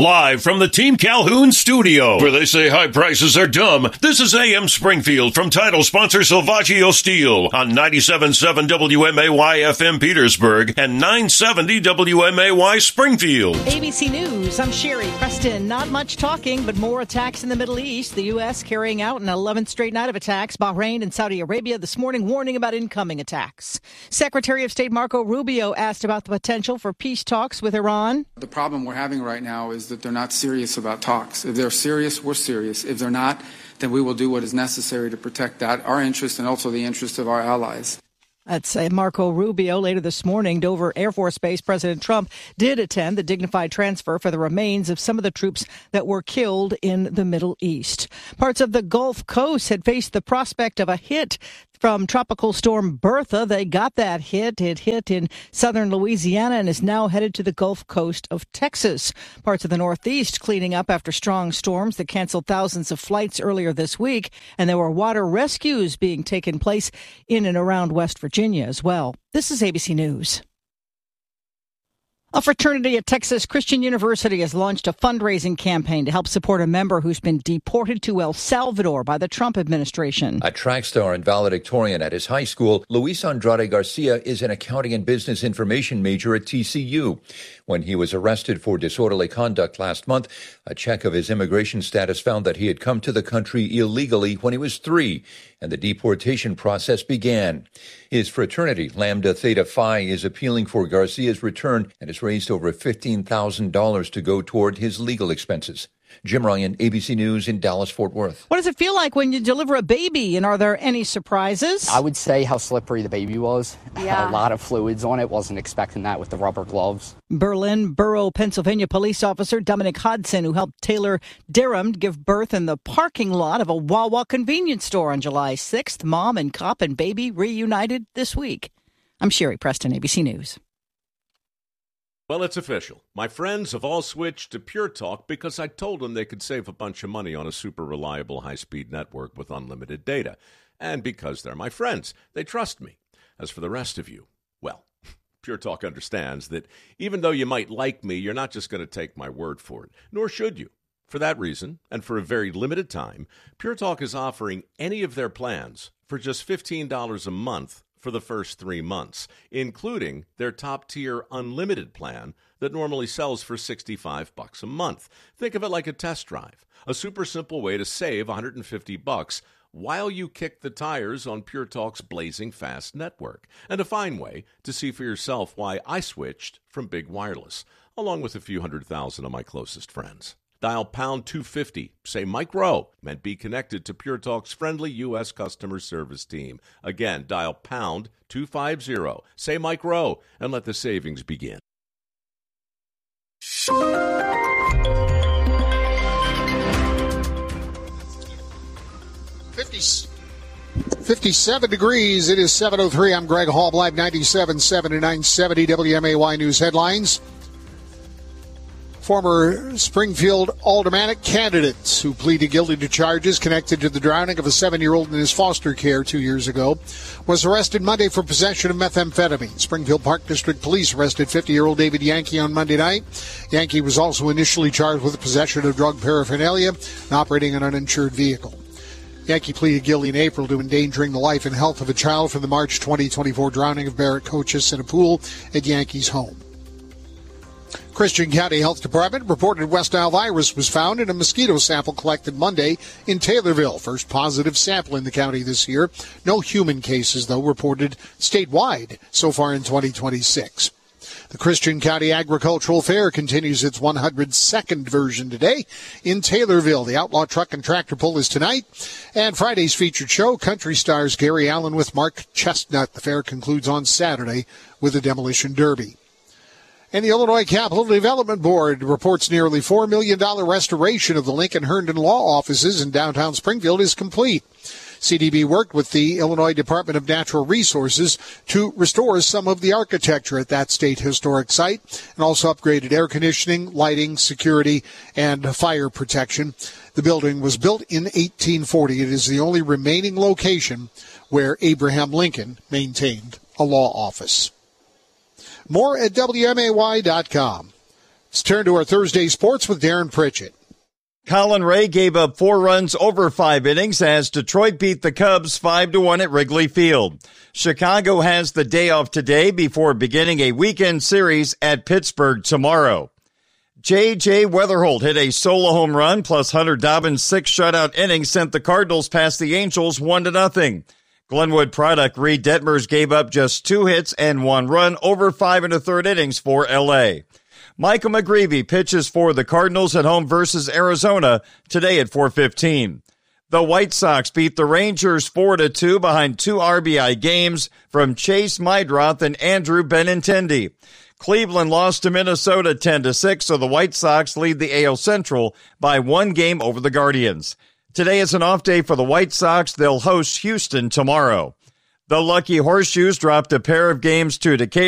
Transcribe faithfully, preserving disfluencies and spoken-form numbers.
Live from the Team Calhoun studio, where they say high prices are dumb, this is A M Springfield from title sponsor Salvaggio Steel on ninety-seven point seven W M A Y F M Petersburg and nine seventy W M A Y Springfield. A B C News, I'm Sherry Preston. Not much talking, but more attacks in the Middle East. The U S carrying out an eleventh straight night of attacks. Bahrain and Saudi Arabia this morning warning about incoming attacks. Secretary of State Marco Rubio asked about the potential for peace talks with Iran. The problem we're having right now is that they're not serious about talks. If they're serious, we're serious. If they're not, then we will do what is necessary to protect that, our interest and also the interest of our allies. That's uh, Marco Rubio. Later this morning, Dover Air Force Base, President Trump did attend the dignified transfer for the remains of some of the troops that were killed in the Middle East. Parts of the Gulf Coast had faced the prospect of a hit from Tropical Storm Bertha. They got that hit. It hit in southern Louisiana and is now headed to the Gulf Coast of Texas. Parts of the Northeast cleaning up after strong storms that canceled thousands of flights earlier this week. And there were water rescues being taken place in and around West Virginia as well. This is A B C News. A fraternity at Texas Christian University has launched a fundraising campaign to help support a member who's been deported to El Salvador by the Trump administration. A track star and valedictorian at his high school, Luis Andrade Garcia is an accounting and business information major at T C U. When he was arrested for disorderly conduct last month, a check of his immigration status found that he had come to the country illegally when he was three, and the deportation process began. His fraternity, Lambda Theta Phi, is appealing for Garcia's return and has raised over fifteen thousand dollars to go toward his legal expenses. Jim Ryan, A B C News in Dallas-Fort Worth. What does it feel like when you deliver a baby, and are there any surprises? I would say how slippery the baby was. Yeah. A lot of fluids on it. Wasn't expecting that with the rubber gloves. Berlin Borough, Pennsylvania police officer Dominic Hodson, who helped Taylor Durham give birth in the parking lot of a Wawa convenience store on July sixth. Mom and cop and baby reunited this week. I'm Sherry Preston, A B C News. Well, it's official. My friends have all switched to Pure Talk because I told them they could save a bunch of money on a super reliable high-speed network with unlimited data. And because they're my friends, they trust me. As for the rest of you, well, Pure Talk understands that even though you might like me, you're not just going to take my word for it, nor should you. For that reason, and for a very limited time, Pure Talk is offering any of their plans for just fifteen dollars a month for the first three months, including their top-tier unlimited plan that normally sells for sixty-five bucks a month. Think of it like a test drive, a super simple way to save one hundred fifty bucks while you kick the tires on Pure Talk's blazing fast network, and a fine way to see for yourself why I switched from Big Wireless, along with a few hundred thousand of my closest friends. Dial pound two fifty, say Mike Rowe, and be connected to Pure Talk's friendly U S customer service team. Again, dial pound two fifty, say Mike Rowe, and let the savings begin. fifty-seven degrees. It is seven oh three. I'm Greg Hall, live ninety-seven point seven and nine seventy W M A Y News headlines. Former Springfield aldermanic candidates who pleaded guilty to charges connected to the drowning of a seven-year-old in his foster care two years ago was arrested Monday for possession of methamphetamine. Springfield Park District Police arrested fifty-year-old David Yankee on Monday night. Yankee was also initially charged with possession of drug paraphernalia and operating an uninsured vehicle. Yankee pleaded guilty in April to endangering the life and health of a child from the March twenty twenty-four drowning of Barrett Coaches in a pool at Yankee's home. Christian County Health Department reported West Nile virus was found in a mosquito sample collected Monday in Taylorville. First positive sample in the county this year. No human cases, though, reported statewide so far in twenty twenty-six. The Christian County Agricultural Fair continues its one hundred second version today in Taylorville. The Outlaw Truck and Tractor Pull is tonight. And Friday's featured show, Country Stars Gary Allen with Mark Chestnut. The fair concludes on Saturday with a demolition derby. And the Illinois Capital Development Board reports nearly four million dollars restoration of the Lincoln Herndon law offices in downtown Springfield is complete. C D B worked with the Illinois Department of Natural Resources to restore some of the architecture at that state historic site and also upgraded air conditioning, lighting, security, and fire protection. The building was built in eighteen forty. It is the only remaining location where Abraham Lincoln maintained a law office. More at W M A Y dot com. Let's turn to our Thursday sports with Darren Pritchett. Colin Ray gave up four runs over five innings as Detroit beat the Cubs five to one at Wrigley Field. Chicago has the day off today before beginning a weekend series at Pittsburgh tomorrow. J J. Weatherholt hit a solo home run, plus Hunter Dobbins' six shutout innings sent the Cardinals past the Angels one to nothing. Glenwood product Reed Detmers gave up just two hits and one run over five and a third innings for L A. Michael McGreevy pitches for the Cardinals at home versus Arizona today at four fifteen. The White Sox beat the Rangers four to two behind two R B I games from Chase Meidroth and Andrew Benintendi. Cleveland lost to Minnesota ten to six, so the White Sox lead the A L Central by one game over the Guardians. Today is an off day for the White Sox. They'll host Houston tomorrow. The Lucky Horseshoes dropped a pair of games to Decatur.